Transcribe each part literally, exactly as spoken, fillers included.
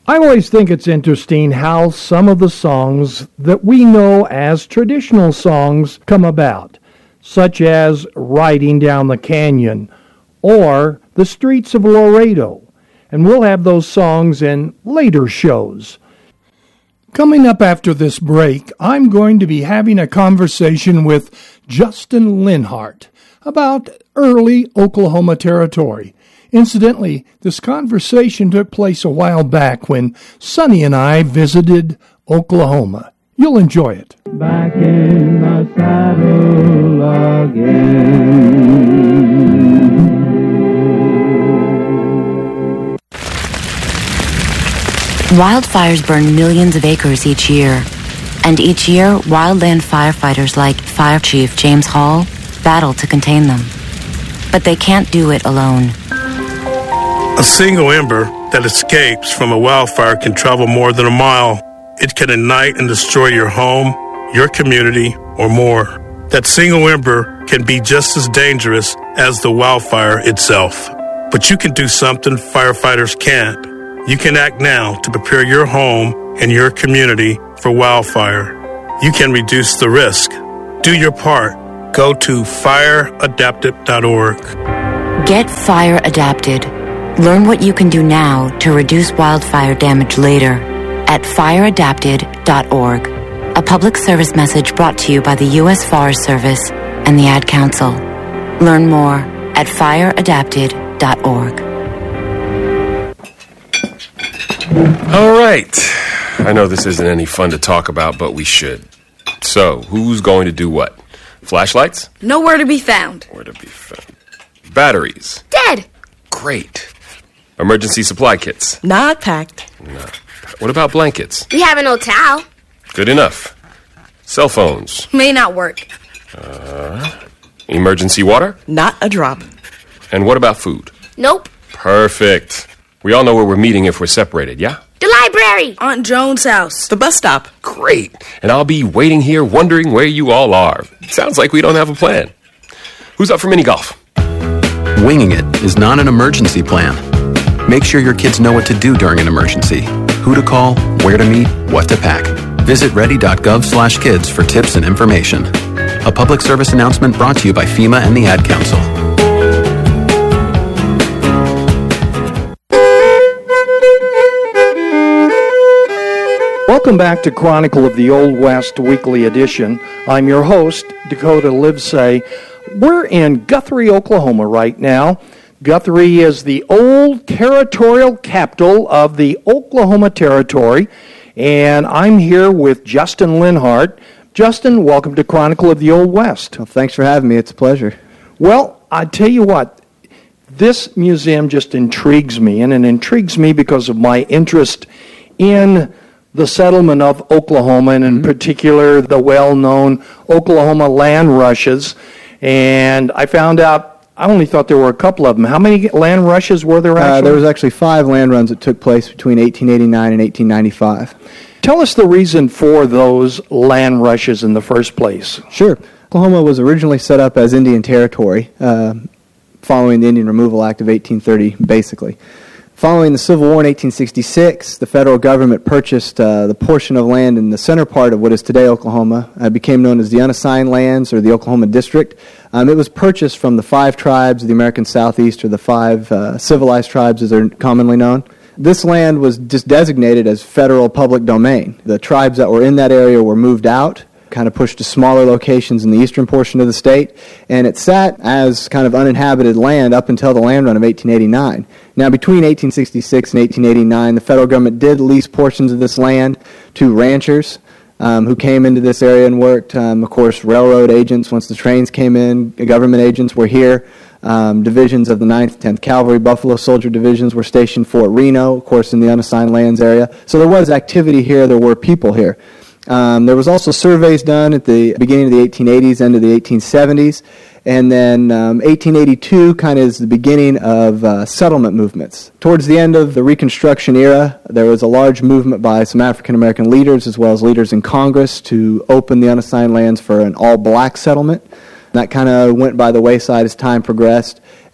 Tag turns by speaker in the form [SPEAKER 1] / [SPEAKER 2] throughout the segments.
[SPEAKER 1] I always think it's interesting how some of the songs that we know as traditional songs come about, such as Riding Down the Canyon or The Streets of Laredo, and we'll have those songs in later shows. Coming up after this break, I'm going to be having a conversation with Justin Linhart about early Oklahoma territory. Incidentally, this conversation took place a while back when Sonny and I visited Oklahoma. You'll enjoy it.
[SPEAKER 2] Back in the saddle again.
[SPEAKER 3] Wildfires burn millions of acres each year. And each year, wildland firefighters like Fire Chief James Hall battle to contain them. But they can't do it alone.
[SPEAKER 4] A single ember that escapes from a wildfire can travel more than a mile. It can ignite and destroy your home, your community, or more. That single ember can be just as dangerous as the wildfire itself. But you can do something firefighters can't. You can act now to prepare your home and your community for wildfire. You can reduce the risk. Do your part. Go to fire adapted dot org.
[SPEAKER 3] Get Fire Adapted. Learn what you can do now to reduce wildfire damage later at fire adapted dot org. A public service message brought to you by the U S Forest Service and the Ad Council. Learn more at fire adapted dot org.
[SPEAKER 5] All right. I know this isn't any fun to talk about, but we should. So, who's going to do what? Flashlights?
[SPEAKER 6] Nowhere to be found.
[SPEAKER 5] Where to be found? Batteries?
[SPEAKER 6] Dead.
[SPEAKER 5] Great. Emergency supply kits?
[SPEAKER 7] Not packed.
[SPEAKER 5] No. What about blankets?
[SPEAKER 6] We have an old towel.
[SPEAKER 5] Good enough. Cell phones?
[SPEAKER 6] May not work.
[SPEAKER 5] Uh, emergency water?
[SPEAKER 7] Not a drop.
[SPEAKER 5] And what about food?
[SPEAKER 6] Nope.
[SPEAKER 5] Perfect. We all know where we're meeting if we're separated, yeah?
[SPEAKER 6] The library.
[SPEAKER 7] Aunt Joan's house. The bus stop.
[SPEAKER 5] Great. And I'll be waiting here wondering where you all are. Sounds like we don't have a plan. Who's up for mini golf?
[SPEAKER 8] Winging it is not an emergency plan. Make sure your kids know what to do during an emergency. Who to call, where to meet, what to pack. Visit ready dot gov slash kids for tips and information. A public service announcement brought to you by FEMA and the Ad Council.
[SPEAKER 1] Welcome back to Chronicle of the Old West Weekly Edition. I'm your host, Dakota Livesay. We're in Guthrie, Oklahoma right now. Guthrie is the old territorial capital of the Oklahoma Territory, and I'm here with Justin Linhart. Justin, welcome to Chronicle of the Old West.
[SPEAKER 9] Well, thanks for having me. It's a pleasure.
[SPEAKER 1] Well, I tell you what, this museum just intrigues me, and it intrigues me because of my interest in the settlement of Oklahoma, and in mm-hmm. particular the well-known Oklahoma land rushes. And I found out, I only thought there were a couple of them. How many land rushes were there actually?
[SPEAKER 9] Uh, there was actually five land runs that took place between eighteen eighty-nine and eighteen ninety-five.
[SPEAKER 1] Tell us the reason for those land rushes in the first place.
[SPEAKER 9] Sure. Oklahoma was originally set up as Indian Territory, uh, following the Indian Removal Act of eighteen thirty, basically. Following the Civil War in eighteen sixty-six, the federal government purchased uh, the portion of land in the center part of what is today Oklahoma. It uh, became known as the Unassigned Lands, or the Oklahoma District. Um, it was purchased from the five tribes of the American Southeast, or the five uh, civilized tribes as they're commonly known. This land was just designated as federal public domain. The tribes that were in that area were moved out, kind of pushed to smaller locations in the eastern portion of the state, and it sat as kind of uninhabited land up until the land run of eighteen eighty-nine. Now, between eighteen sixty-six and eighteen eighty-nine, the federal government did lease portions of this land to ranchers um, who came into this area and worked. Um, of course, railroad agents, once the trains came in, government agents were here. Um, divisions of the ninth, tenth Cavalry, Buffalo Soldier divisions were stationed Fort Reno, of course, in the unassigned lands area. So there was activity here. There were people here. Um, there was also surveys done at the beginning of the eighteen eighties, end of the eighteen seventies, and then um, eighteen eighty-two kind of is the beginning of uh, settlement movements. Towards the end of the Reconstruction era, there was a large movement by some African-American leaders as well as leaders in Congress to open the unassigned lands for an all-black settlement. That kind of went by the wayside as time progressed,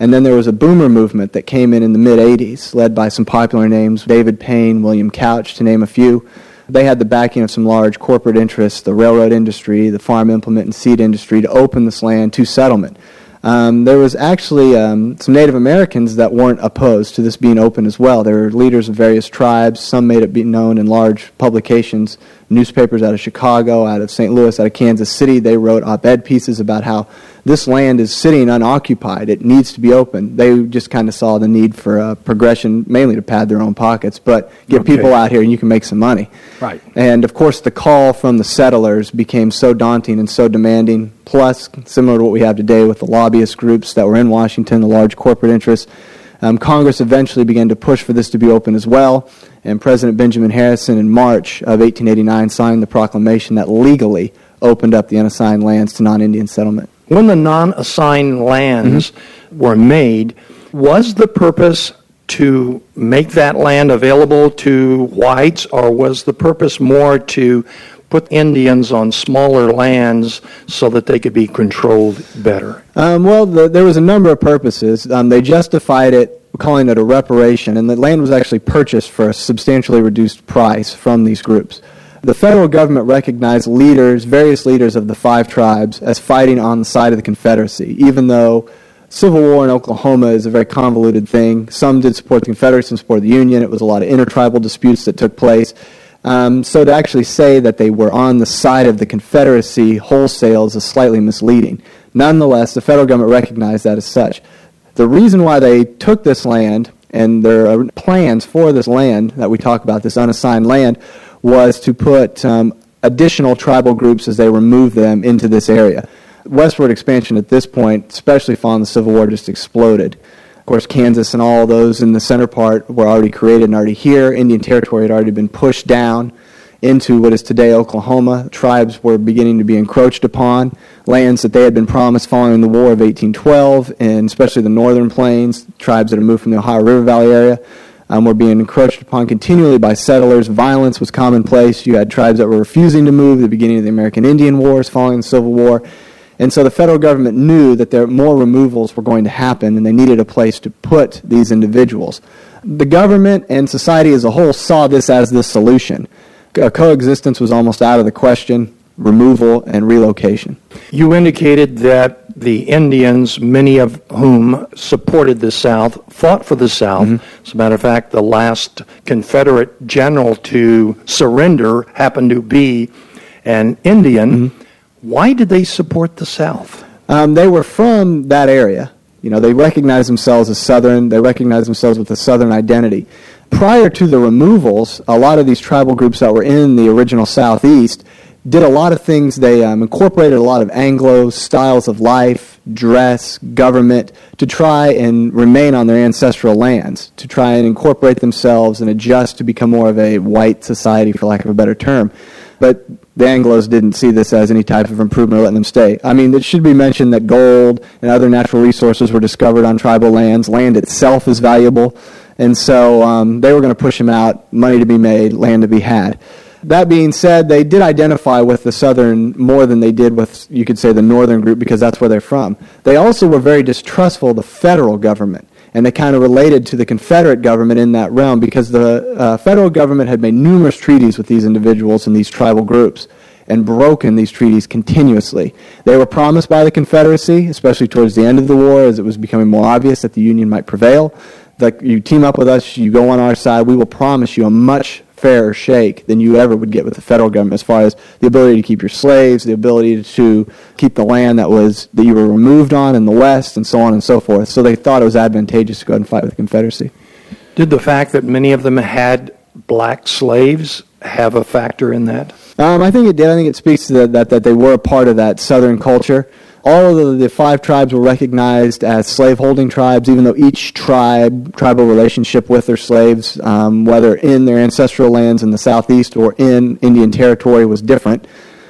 [SPEAKER 9] And then there was a boomer movement that came in in the mid-eighties, led by some popular names, David Payne, William Couch, to name a few. They had the backing of some large corporate interests, the railroad industry, the farm implement and seed industry, to open this land to settlement. Um, there was actually um, some Native Americans that weren't opposed to this being open as well. There were leaders of various tribes. Some made it be known in large publications, newspapers out of Chicago, out of Saint Louis, out of Kansas City. They wrote op-ed pieces about how this land is sitting unoccupied. It needs to be open. They just kind of saw the need for uh, progression, mainly to pad their own pockets, but get
[SPEAKER 1] Okay.
[SPEAKER 9] people out here and you can make some money.
[SPEAKER 1] Right.
[SPEAKER 9] And, of course, the call from the settlers became so daunting and so demanding, plus, similar to what we have today with the lobbyist groups that were in Washington, the large corporate interests, um, Congress eventually began to push for this to be open as well, and President Benjamin Harrison in March of eighteen eighty-nine signed the proclamation that legally opened up the unassigned lands to non-Indian settlement.
[SPEAKER 1] When the non-assigned lands mm-hmm. were made, was the purpose to make that land available to whites, or was the purpose more to put Indians on smaller lands so that they could be controlled better?
[SPEAKER 9] Um, well, the, there was a number of purposes. Um, they justified it, calling it a reparation, and the land was actually purchased for a substantially reduced price from these groups. The federal government recognized leaders, various leaders of the five tribes, as fighting on the side of the Confederacy, even though Civil War in Oklahoma is a very convoluted thing. Some did support the Confederacy, some supported the Union. It was a lot of intertribal disputes that took place. Um, so to actually say that they were on the side of the Confederacy wholesale is slightly misleading. Nonetheless, the federal government recognized that as such. The reason why they took this land, and there are plans for this land that we talk about, this unassigned land, was to put um, additional tribal groups as they remove them into this area. Westward expansion at this point, especially following the Civil War, just exploded. Of course, Kansas and all those in the center part were already created and already here. Indian Territory had already been pushed down into what is today Oklahoma. Tribes were beginning to be encroached upon. Lands that they had been promised following the War of eighteen twelve, and especially the northern plains, tribes that had moved from the Ohio River Valley area, um, were being encroached upon continually by settlers. Violence was commonplace. You had tribes that were refusing to move at the beginning of the American Indian Wars following the Civil War. And so the federal government knew that there more removals were going to happen, and they needed a place to put these individuals. The government and society as a whole saw this as the solution. Co- coexistence was almost out of the question, removal and relocation.
[SPEAKER 1] You indicated that the Indians, many of whom supported the South, fought for the South. Mm-hmm. As a matter of fact, the last Confederate general to surrender happened to be an Indian. Mm-hmm. Why did they support the South?
[SPEAKER 9] Um, they were from that area. You know, they recognized themselves as Southern. They recognized themselves with a Southern identity. Prior to the removals, a lot of these tribal groups that were in the original Southeast did a lot of things. They um, incorporated a lot of Anglo styles of life, dress, government, to try and remain on their ancestral lands, to try and incorporate themselves and adjust to become more of a white society, for lack of a better term. But the Anglos didn't see this as any type of improvement or letting them stay. I mean, it should be mentioned that gold and other natural resources were discovered on tribal lands. Land itself is valuable. And so um, they were going to push them out, money to be made, land to be had. That being said, they did identify with the Southern more than they did with, you could say, the Northern group, because that's where they're from. They also were very distrustful of the federal government, and they kind of related to the Confederate government in that realm, because the uh, federal government had made numerous treaties with these individuals and these tribal groups and broken these treaties continuously. They were promised by the Confederacy, especially towards the end of the war, as it was becoming more obvious that the Union might prevail, that you team up with us, you go on our side, we will promise you a much fairer shake than you ever would get with the federal government, as far as the ability to keep your slaves, the ability to keep the land that was that you were removed on in the West, and so on and so forth. So they thought it was advantageous to go ahead and fight with the Confederacy.
[SPEAKER 1] Did the fact that many of them had black slaves have a factor in that?
[SPEAKER 9] Um, I think it did. I think it speaks to the, that that they were a part of that Southern culture. All of the, the five tribes were recognized as slaveholding tribes, even though each tribe, tribal relationship with their slaves, um, whether in their ancestral lands in the Southeast or in Indian Territory, was different.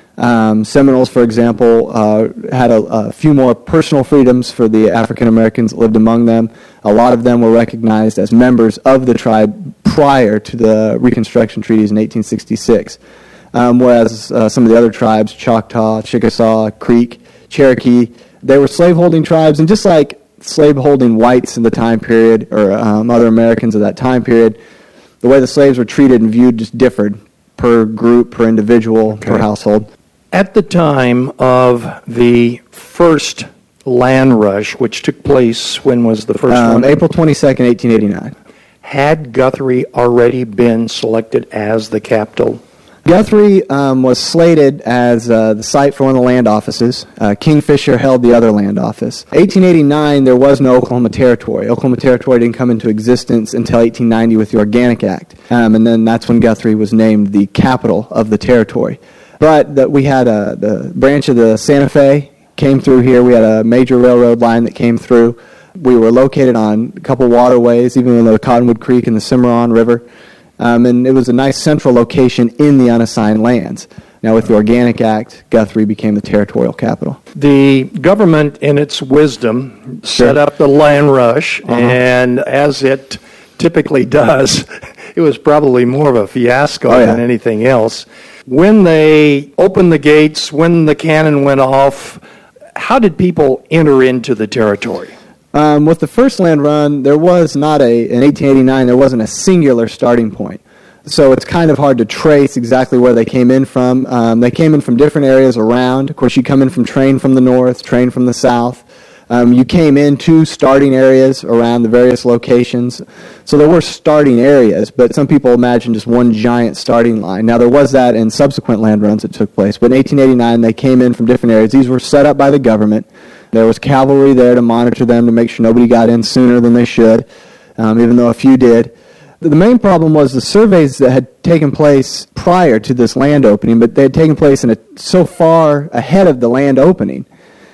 [SPEAKER 9] Um, Seminoles, for example, uh, had a, a few more personal freedoms for the African Americans that lived among them. A lot of them were recognized as members of the tribe prior to the Reconstruction treaties in eighteen sixty-six. Um, whereas uh, some of the other tribes, Choctaw, Chickasaw, Creek, Cherokee, they were slaveholding tribes, and just like slave-holding whites in the time period, or um, other Americans of that time period, the way the slaves were treated and viewed just differed per group, per individual,
[SPEAKER 1] Okay.
[SPEAKER 9] per household.
[SPEAKER 1] At the time of the first land rush, which took place, when was the first
[SPEAKER 9] Um,
[SPEAKER 1] one?
[SPEAKER 9] April twenty-second, eighteen eighty-nine.
[SPEAKER 1] Had Guthrie already been selected as the capital?
[SPEAKER 9] Guthrie um, was slated as uh, the site for one of the land offices. Uh, Kingfisher held the other land office. eighteen eighty-nine, there was no Oklahoma Territory. Oklahoma Territory didn't come into existence until eighteen ninety with the Organic Act. Um, and then that's when Guthrie was named the capital of the territory. But that we had a, the branch of the Santa Fe came through here. We had a major railroad line that came through. We were located on a couple waterways, even in the Cottonwood Creek and the Cimarron River. Um, and it was a nice central location in the unassigned lands. Now, with the Organic Act, Guthrie became the territorial capital.
[SPEAKER 1] The government, in its wisdom, set up the land rush,
[SPEAKER 9] Uh-huh.
[SPEAKER 1] and as it typically does, it was probably more of a fiasco
[SPEAKER 9] Oh, yeah.
[SPEAKER 1] than anything else. When they opened the gates, when the cannon went off, how did people enter into the territory?
[SPEAKER 9] Um, with the first land run, there was not a, in eighteen eighty-nine, there wasn't a singular starting point. So it's kind of hard to trace exactly where they came in from. Um, they came in from different areas around. Of course, you come in from train from the north, train from the south. Um, you came in to starting areas around the various locations. So there were starting areas, but some people imagine just one giant starting line. Now, there was that in subsequent land runs that took place, but in eighteen eighty-nine, they came in from different areas. These were set up by the government. There was cavalry there to monitor them, to make sure nobody got in sooner than they should, um, even though a few did. The main problem was the surveys that had taken place prior to this land opening, but they had taken place in a, so far ahead of the land opening.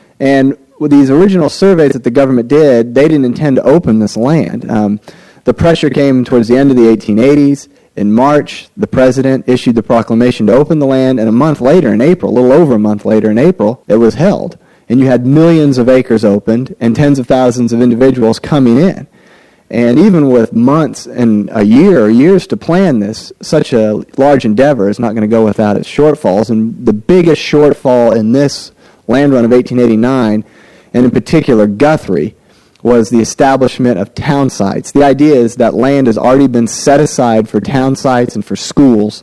[SPEAKER 9] And with these original surveys that the government did, they didn't intend to open this land. Um, the pressure came towards the end of the eighteen eighties. In March, the president issued the proclamation to open the land, and a month later, in April, a little over a month later in April, it was held. And you had millions of acres opened and tens of thousands of individuals coming in. And even with months and a year or years to plan this, such a large endeavor is not going to go without its shortfalls. And the biggest shortfall in this land run of eighteen eighty-nine, and in particular Guthrie, was the establishment of town sites. The idea is that land has already been set aside for town sites and for schools,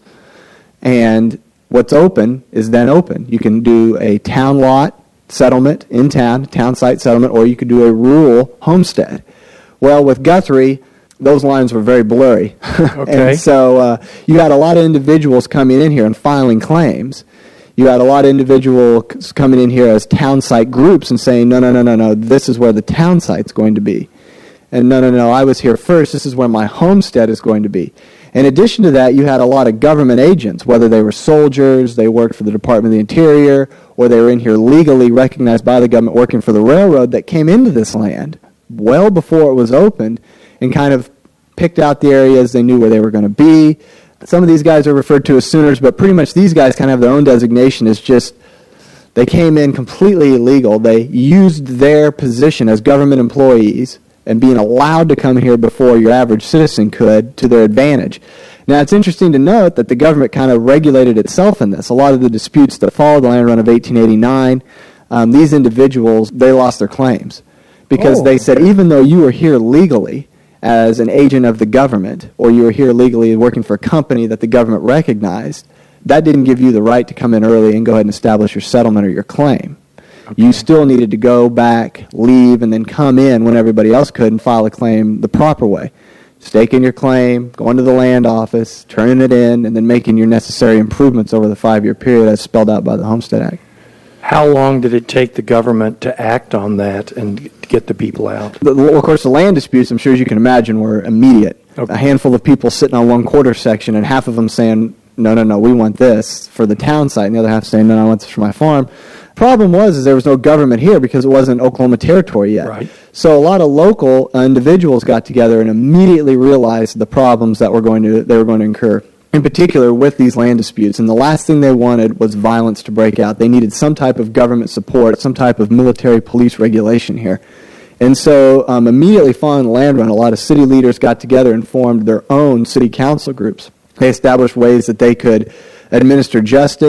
[SPEAKER 9] and what's open is then open. You can do a town lot settlement in town, town site settlement, or you could do a rural homestead. Well, with Guthrie, those lines were very blurry.
[SPEAKER 1] Okay.
[SPEAKER 9] And so uh, you had a lot of individuals coming in here and filing claims. You had a lot of individuals coming in here as town site groups and saying, no, no, no, no, no, this is where the town site's going to be. And no, no, no, I was here first, this is where my homestead is going to be. In addition to that, you had a lot of government agents, whether they were soldiers, they worked for the Department of the Interior, or they were in here legally recognized by the government working for the railroad, that came into this land well before it was opened and kind of picked out the areas. They knew where they were going to be. Some of these guys are referred to as Sooners, but pretty much these guys kind of have their own designation. It's just they came in completely illegal. They used their position as government employees and being allowed to come here before your average citizen could to their advantage. Now, it's interesting to note that the government kind of regulated itself in this. A lot of the disputes that followed the land run of eighteen eighty-nine, um, these individuals, they lost their claims because
[SPEAKER 1] Oh,
[SPEAKER 9] they said,
[SPEAKER 1] okay.
[SPEAKER 9] even though you were here legally as an agent of the government, or you were here legally working for a company that the government recognized, that didn't give you the right to come in early and go ahead and establish your settlement or your claim. You still needed to go back, leave, and then come in when everybody else could and file a claim the proper way. Staking your claim, going to the land office, turning it in, and then making your necessary improvements over the five-year period as spelled out by the Homestead Act.
[SPEAKER 1] How long did it take the government to act on that and to get the people out?
[SPEAKER 9] The, of course, the land disputes, I'm sure as you can imagine, were immediate.
[SPEAKER 1] Okay.
[SPEAKER 9] A handful of people sitting on one quarter section, and half of them saying, no, no, no, we want this for the town site, and the other half saying, no, no, I want this for my farm. Problem was is there was no government here because it wasn't Oklahoma Territory yet.
[SPEAKER 1] Right.
[SPEAKER 9] So a lot of local individuals got together and immediately realized the problems that were going to they were going to incur, in particular with these land disputes. And the last thing they wanted was violence to break out. They needed some type of government support, some type of military police regulation here. And so um, immediately following the land run, a lot of city leaders got together and formed their own city council groups. They established ways that they could administer justice,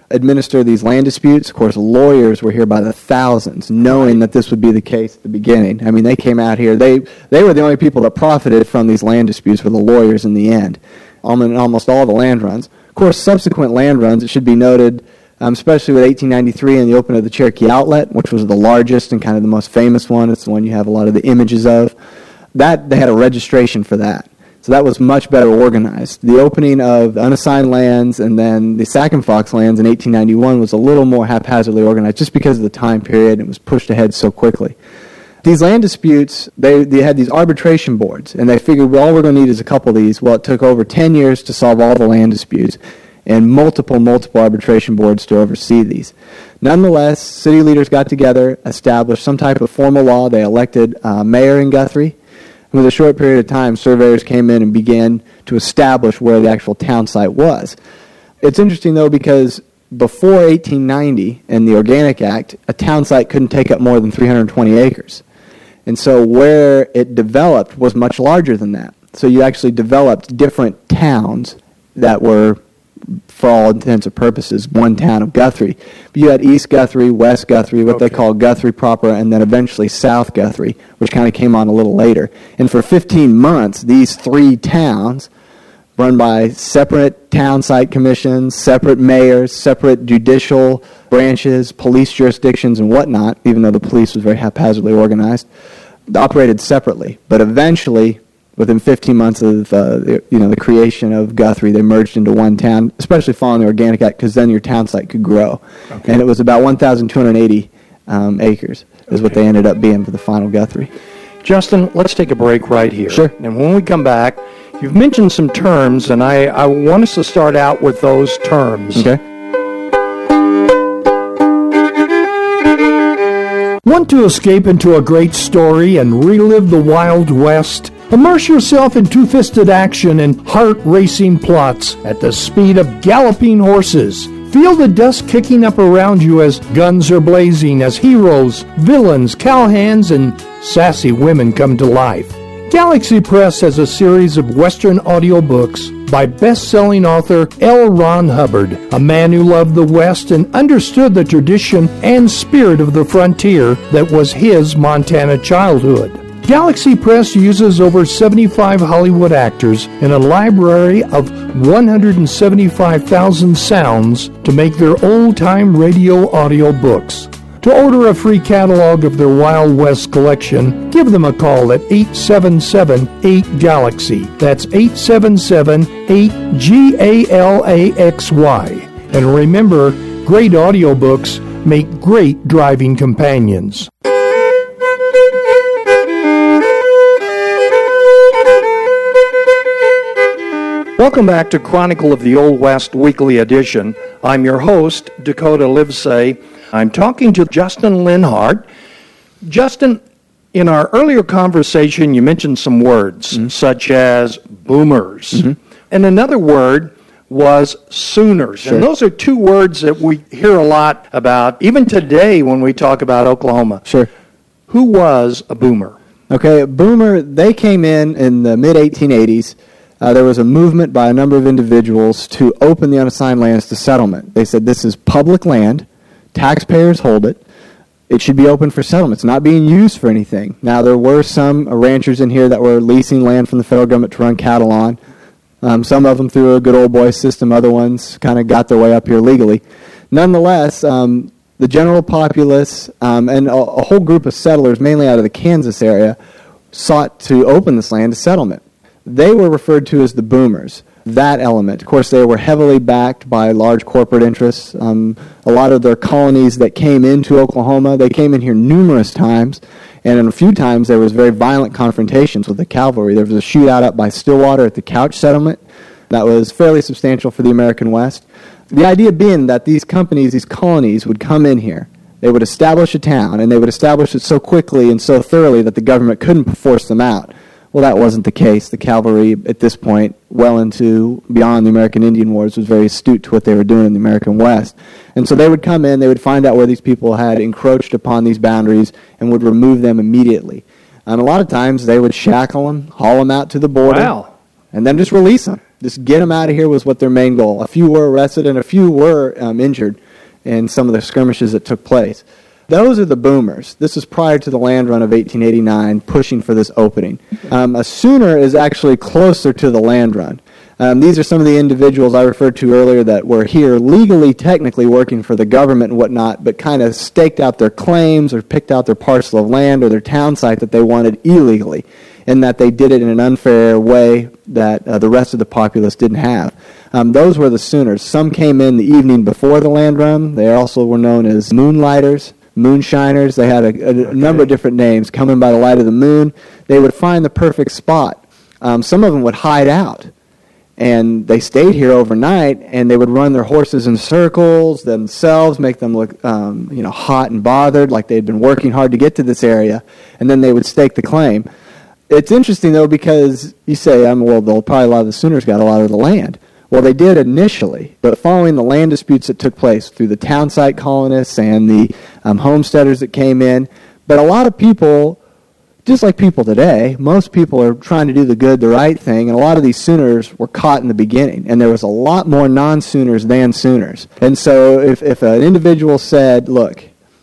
[SPEAKER 9] administer these land disputes. Of course, lawyers were here by the thousands, knowing that this would be the case at the beginning. I mean, they came out here. They they were the only people that profited from these land disputes were the lawyers in the end, on almost all the land runs. Of course, subsequent land runs, it should be noted, um, especially with eighteen ninety-three and the opening of the Cherokee Outlet, which was the largest and kind of the most famous one. It's the one you have a lot of the images of. That, they had a registration for that. So that was much better organized. The opening of the unassigned lands and then the Sac and Fox lands in eighteen ninety-one was a little more haphazardly organized just because of the time period. It was pushed ahead so quickly. These land disputes, they, they had these arbitration boards, and they figured, well, all we're going to need is a couple of these. Well, it took over ten years to solve all the land disputes and multiple, multiple arbitration boards to oversee these. Nonetheless, city leaders got together, established some type of formal law. They elected a mayor in Guthrie. With a short period of time, surveyors came in and began to establish where the actual town site was. It's interesting, though, because before eighteen ninety and the Organic Act, a town site couldn't take up more than three hundred twenty acres. And so where it developed was much larger than that. So you actually developed different towns that were, for all intents and purposes, one town of Guthrie. But you had East Guthrie, West Guthrie, what okay. they call Guthrie proper, and then eventually South Guthrie, which kind of came on a little later. And for fifteen months, these three towns, run by separate town site commissions, separate mayors, separate judicial branches, police jurisdictions, and whatnot, even though the police was very haphazardly organized, operated separately. But eventually, within fifteen months of uh, the, you know the creation of Guthrie, they merged into one town, especially following the Organic Act, because then your town site could grow. Okay. And it was about one thousand two hundred eighty um, acres is okay. what they ended up being for the final Guthrie.
[SPEAKER 1] Justin, let's take a break right here.
[SPEAKER 9] Sure.
[SPEAKER 1] And when we come back, you've mentioned some terms, and I, I want us to start out with those terms.
[SPEAKER 9] Okay.
[SPEAKER 1] Want to escape into a great story and relive the Wild West? Immerse yourself in two-fisted action and heart-racing plots at the speed of galloping horses. Feel the dust kicking up around you as guns are blazing, as heroes, villains, cowhands, and sassy women come to life. Galaxy Press has a series of Western audiobooks by best-selling author L. Ron Hubbard, a man who loved the West and understood the tradition and spirit of the frontier that was his Montana childhood. Galaxy Press uses over seventy-five Hollywood actors and a library of one hundred seventy-five thousand sounds to make their old-time radio audio books. To order a free catalog of their Wild West collection, give them a call at eight seven seven, eight Galaxy. That's eight seven seven, eight G A L A X Y. And remember, great audiobooks make great driving companions. Welcome back to Chronicle of the Old West Weekly Edition. I'm your host, Dakota Livesay. I'm talking to Justin Linhart. Justin, in our earlier conversation, you mentioned some words, mm-hmm. such as boomers. Mm-hmm. And another word was Sooners. Sure. And those are two words that we hear a lot about, even today when we talk about Oklahoma.
[SPEAKER 9] Sure.
[SPEAKER 1] Who was a boomer?
[SPEAKER 9] Okay, a boomer, they came in in the mid eighteen eighties. Uh, there was a movement by a number of individuals to open the unassigned lands to settlement. They said this is public land. Taxpayers hold it. It should be open for settlement. It's not being used for anything. Now, there were some ranchers in here that were leasing land from the federal government to run cattle on. Um, some of them through a good old boy system. Other ones kind of got their way up here legally. Nonetheless, um, the general populace um, and a, a whole group of settlers, mainly out of the Kansas area, sought to open this land to settlement. They were referred to as the boomers. That element. Of course, they were heavily backed by large corporate interests. Um, a lot of their colonies that came into Oklahoma, they came in here numerous times, and in a few times there was very violent confrontations with the cavalry. There was a shootout up by Stillwater at the Couch Settlement that was fairly substantial for the American West. The idea being that these companies, these colonies, would come in here. They would establish a town, and they would establish it so quickly and so thoroughly that the government couldn't force them out. Well, that wasn't the case. The cavalry, at this point, well into beyond the American Indian Wars, was very astute to what they were doing in the American West. And so they would come in, they would find out where these people had encroached upon these boundaries and would remove them immediately. And a lot of times they would shackle them, haul them out to the border,
[SPEAKER 1] wow.
[SPEAKER 9] and then just release them. Just get them out of here was what their main goal. A few were arrested and a few were um, injured in some of the skirmishes that took place. Those are the boomers. This is prior to the land run of eighteen eighty-nine, pushing for this opening. Um, a Sooner is actually closer to the land run. Um, these are some of the individuals I referred to earlier that were here legally, technically working for the government and whatnot, but kind of staked out their claims or picked out their parcel of land or their town site that they wanted illegally, and that they did it in an unfair way that uh, the rest of the populace didn't have. Um, those were the Sooners. Some came in the evening before the land run. They also were known as moonlighters, moonshiners. They had a, a, a
[SPEAKER 1] Okay.
[SPEAKER 9] number of different names. Coming by the light of the moon, they would find the perfect spot. Um, some of them would hide out, and they stayed here overnight, and they would run their horses in circles themselves, make them look um, you know, hot and bothered, like they'd been working hard to get to this area, and then they would stake the claim. It's interesting, though, because you say, um, well, they'll, probably a lot of the Sooners got a lot of the land. Well, they did initially, but following the land disputes that took place through the town site colonists and the um, homesteaders that came in, but a lot of people, just like people today, most people are trying to do the good, the right thing, and a lot of these Sooners were caught in the beginning, and there was a lot more non-Sooners than Sooners. And so if, if an individual said, look,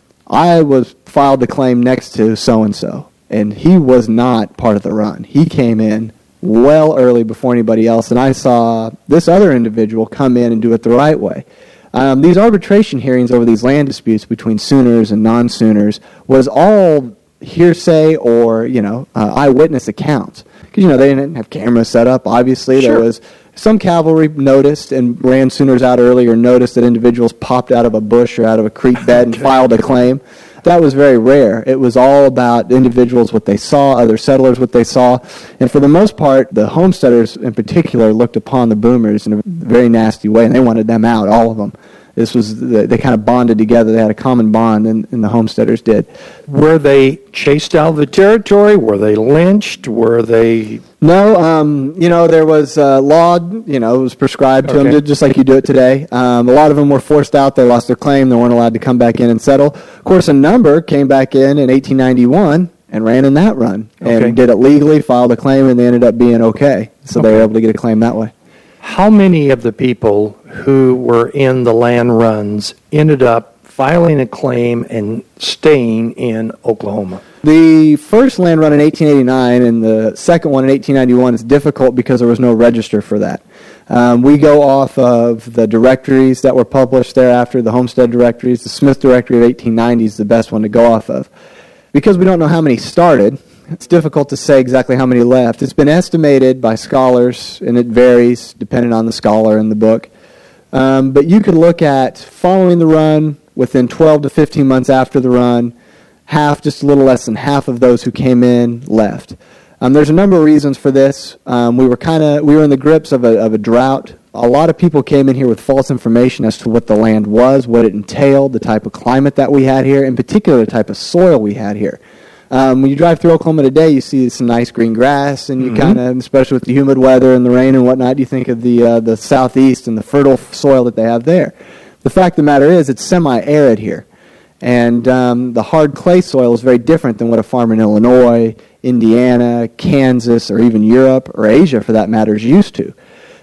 [SPEAKER 9] I was filed a claim next to so-and-so, and he was not part of the run. He came in well early before anybody else, and I saw this other individual come in and do it the right way. Um, these arbitration hearings over these land disputes between Sooners and non-Sooners was all hearsay or, you know, uh, eyewitness accounts. Because, you know, they didn't have cameras set up, obviously.
[SPEAKER 1] Sure.
[SPEAKER 9] There was some cavalry noticed and ran Sooners out early, or noticed that individuals popped out of a bush or out of a creek bed and filed a claim. That was very rare. It was all about individuals, what they saw, other settlers, what they saw. And for the most part, the homesteaders in particular looked upon the boomers in a very nasty way, and they wanted them out, all of them. This was, they kind of bonded together. They had a common bond, and, and the homesteaders did.
[SPEAKER 1] Were they chased out of the territory? Were they lynched? Were they...
[SPEAKER 9] No, um, you know, there was uh, law, you know, it was prescribed to
[SPEAKER 1] Okay.
[SPEAKER 9] them, just like you do it today. Um, a lot of them were forced out. They lost their claim. They weren't allowed to come back in and settle. Of course, a number came back in in eighteen ninety-one and ran in that run, and
[SPEAKER 1] Okay.
[SPEAKER 9] did it legally, filed a claim, and they ended up being okay. So they
[SPEAKER 1] Okay.
[SPEAKER 9] were able to get a claim that way.
[SPEAKER 1] How many of the people who were in the land runs ended up filing a claim and staying in Oklahoma?
[SPEAKER 9] The first land run in eighteen eighty-nine and the second one in eighteen ninety-one is difficult because there was no register for that. Um, we go off of the directories that were published thereafter, the Homestead directories. The Smith Directory of eighteen ninety is the best one to go off of. Because we don't know how many started, it's difficult to say exactly how many left. It's been estimated by scholars, and it varies depending on the scholar and the book. Um, but you could look at following the run, within twelve to fifteen months after the run, half, just a little less than half of those who came in left. Um, there's a number of reasons for this. Um, we were kind of we were in the grips of a of a drought. A lot of people came in here with false information as to what the land was, what it entailed, the type of climate that we had here, in particular the type of soil we had here. Um, when you drive through Oklahoma today, you see some nice green grass, and you
[SPEAKER 1] Mm-hmm.
[SPEAKER 9] kind of, especially with the humid weather and the rain and whatnot, you think of the uh, the southeast and the fertile soil that they have there. The fact of the matter is, it's semi-arid here. And um, the hard clay soil is very different than what a farmer in Illinois, Indiana, Kansas, or even Europe, or Asia for that matter, is used to.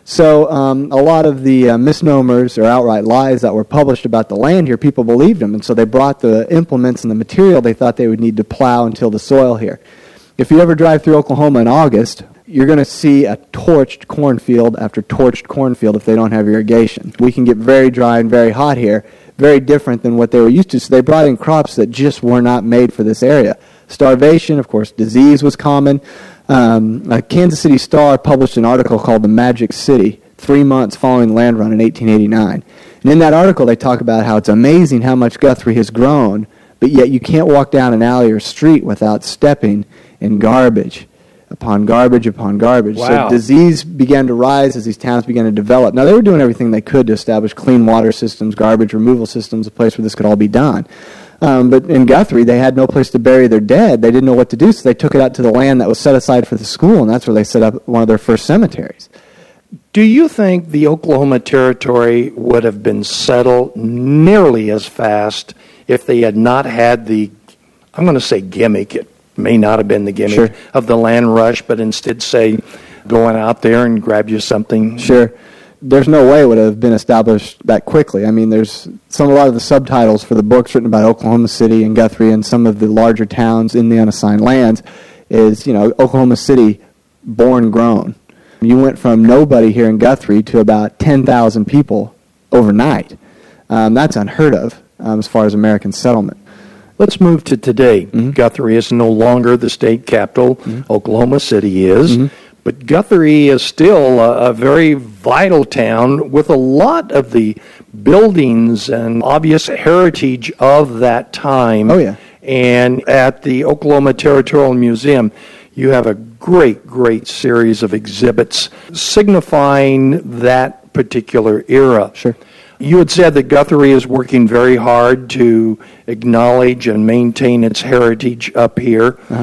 [SPEAKER 9] So um, a lot of the uh, misnomers or outright lies that were published about the land here, people believed them, and so they brought the implements and the material they thought they would need to plow and till the soil here. If you ever drive through Oklahoma in August, you're going to see a torched cornfield after torched cornfield if they don't have irrigation. We can get very dry and very hot here, very different than what they were used to. So they brought in crops that just were not made for this area. Starvation, of course, disease was common. Um, a Kansas City Star published an article called The Magic City, three months following the land run in eighteen eighty-nine. And in that article, they talk about how it's amazing how much Guthrie has grown, but yet you can't walk down an alley or street without stepping in garbage upon garbage upon garbage.
[SPEAKER 1] Wow.
[SPEAKER 9] So disease began to rise as these towns began to develop. Now, they were doing everything they could to establish clean water systems, garbage removal systems, a place where this could all be done. Um, but in Guthrie, they had no place to bury their dead. They didn't know what to do, so they took it out to the land that was set aside for the school, and that's where they set up one of their first cemeteries.
[SPEAKER 1] Do you think the Oklahoma Territory would have been settled nearly as fast if they had not had the, I'm going to say gimmick, it may not have been the gimmick
[SPEAKER 9] Sure.
[SPEAKER 1] of the land rush, but instead say going out there and grab you something?
[SPEAKER 9] Sure. There's no way it would have been established that quickly. I mean, there's some a lot of the subtitles for the books written about Oklahoma City and Guthrie and some of the larger towns in the unassigned lands is, you know, Oklahoma City, born, grown. You went from nobody here in Guthrie to about ten thousand people overnight. Um, that's unheard of um, as far as American settlement.
[SPEAKER 1] Let's move to today.
[SPEAKER 9] Mm-hmm.
[SPEAKER 1] Guthrie is no longer the state capital. Mm-hmm. Oklahoma City is. Mm-hmm. But Guthrie is still a, a very vital town with a lot of the buildings and obvious heritage of that time.
[SPEAKER 9] Oh, yeah.
[SPEAKER 1] And at the Oklahoma Territorial Museum, you have a great, great series of exhibits signifying that particular era.
[SPEAKER 9] Sure.
[SPEAKER 1] You had said that Guthrie is working very hard to acknowledge and maintain its heritage up here.
[SPEAKER 9] Uh-huh.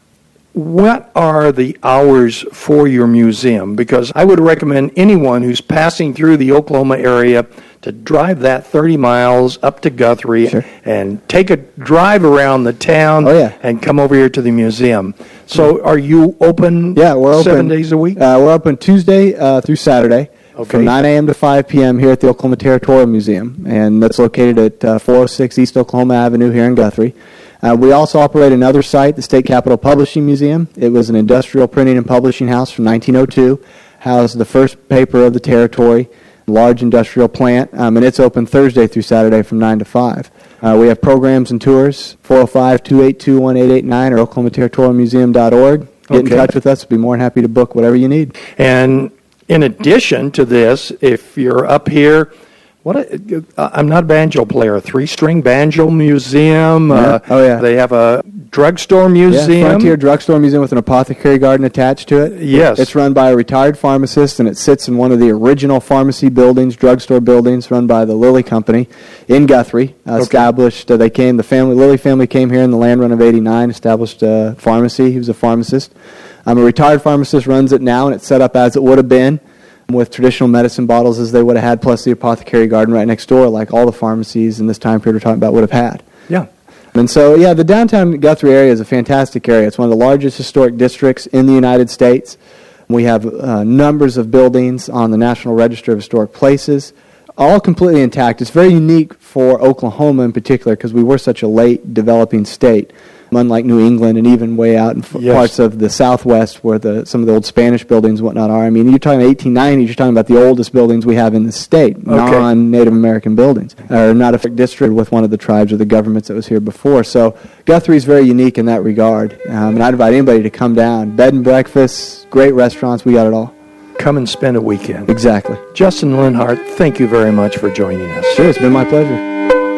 [SPEAKER 1] What are the hours for your museum? Because I would recommend anyone who's passing through the Oklahoma area to drive that thirty miles up to Guthrie
[SPEAKER 9] sure.
[SPEAKER 1] and take a drive around the town
[SPEAKER 9] oh, yeah.
[SPEAKER 1] and come over here to the museum. So are you open
[SPEAKER 9] yeah, we're
[SPEAKER 1] seven
[SPEAKER 9] open,
[SPEAKER 1] days a week?
[SPEAKER 9] Uh, we're open Tuesday uh, through Saturday.
[SPEAKER 1] Okay.
[SPEAKER 9] From nine a.m. to five p.m. here at the Oklahoma Territorial Museum, and that's located at uh, four oh six East Oklahoma Avenue here in Guthrie. Uh, we also operate another site, the State Capitol Publishing Museum. It was an industrial printing and publishing house from nineteen oh two, housed the first paper of the territory, large industrial plant, um, and it's open Thursday through Saturday from nine to five. Uh, we have programs and tours, four oh five, two eight two, one eight eight nine or oklahoma territorial museum dot org. Get
[SPEAKER 1] Okay.
[SPEAKER 9] in touch with us. We'll be more than happy to book whatever you need.
[SPEAKER 1] And in addition to this, if you're up here, what a, I'm not a banjo player, a three-string banjo museum.
[SPEAKER 9] Yeah.
[SPEAKER 1] Uh,
[SPEAKER 9] Oh, yeah.
[SPEAKER 1] They have a drugstore museum.
[SPEAKER 9] Yeah, Frontier Drugstore Museum with an apothecary garden attached to it.
[SPEAKER 1] Yes.
[SPEAKER 9] It's run by a retired pharmacist, and it sits in one of the original pharmacy buildings, drugstore buildings, run by the Lilly Company in Guthrie. Uh,
[SPEAKER 1] Okay.
[SPEAKER 9] Established, uh, they came, the family, Lilly family came here in the land run of eighty-nine, established a pharmacy. He was a pharmacist. Um, a retired pharmacist runs it now, and it's set up as it would have been, with traditional medicine bottles as they would have had, plus the apothecary garden right next door, like all the pharmacies in this time period we're talking about would have had.
[SPEAKER 1] Yeah.
[SPEAKER 9] And so, yeah, the downtown Guthrie area is a fantastic area. It's one of the largest historic districts in the United States. We have uh, numbers of buildings on the National Register of Historic Places, all completely intact. It's very unique for Oklahoma in particular because we were such a late developing state, unlike New England and even way out in f-
[SPEAKER 1] Yes.
[SPEAKER 9] parts of the Southwest where the some of the old Spanish buildings and whatnot are. I mean, you're talking eighteen nineties, you're talking about the oldest buildings we have in the state, non-Native American buildings, or not a district with one of the tribes or the governments that was here before. So Guthrie's very unique in that regard, um, and I'd invite anybody to come down. Bed and breakfast, great restaurants, we got it all.
[SPEAKER 1] Come and spend a weekend.
[SPEAKER 9] Exactly.
[SPEAKER 1] Justin Linhart, thank you very much for joining us.
[SPEAKER 9] Sure, it's been my pleasure.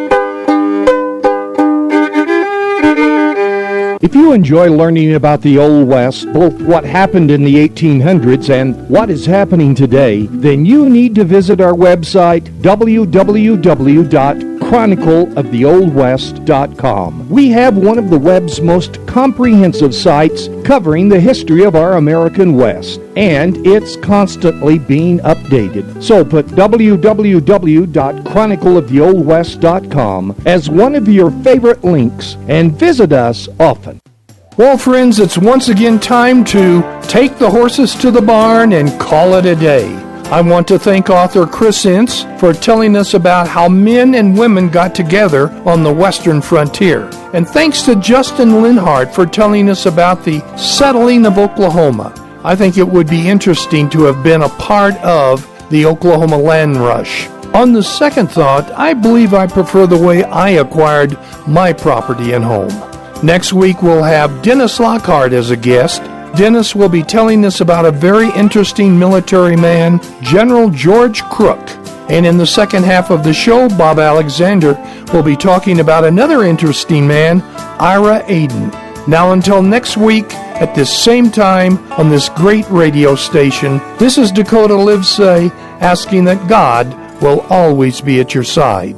[SPEAKER 10] If you enjoy learning about the Old West, both what happened in the eighteen hundreds and what is happening today, then you need to visit our website, w w w dot chronicle of the old west dot com. We have one of the web's most comprehensive sites covering the history of our American West, and it's constantly being updated. So put w w w dot chronicle of the old west dot com as one of your favorite links and visit us often.
[SPEAKER 1] Well, friends, it's once again time to take the horses to the barn and call it a day. I want to thank author Chris Ince for telling us about how men and women got together on the western frontier. And thanks to Justin Linhart for telling us about the settling of Oklahoma. I think it would be interesting to have been a part of the Oklahoma land rush. On the second thought, I believe I prefer the way I acquired my property and home. Next week, we'll have Dennis Lockhart as a guest. Dennis will be telling us about a very interesting military man, General George Crook. And in the second half of the show, Bob Alexander will be talking about another interesting man, Ira Aiden. Now until next week, at this same time, on this great radio station, this is Dakota Livesay asking that God will always be at your side.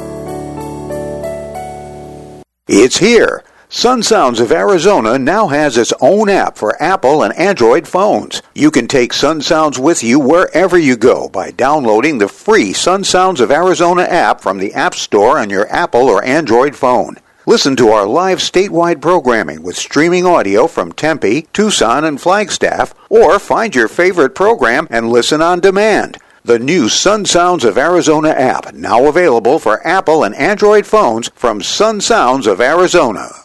[SPEAKER 11] It's here. Sun Sounds of Arizona now has its own app for Apple and Android phones. You can take Sun Sounds with you wherever you go by downloading the free Sun Sounds of Arizona app from the App Store on your Apple or Android phone. Listen to our live statewide programming with streaming audio from Tempe, Tucson, and Flagstaff, or find your favorite program and listen on demand. The new Sun Sounds of Arizona app, now available for Apple and Android phones from Sun Sounds of Arizona.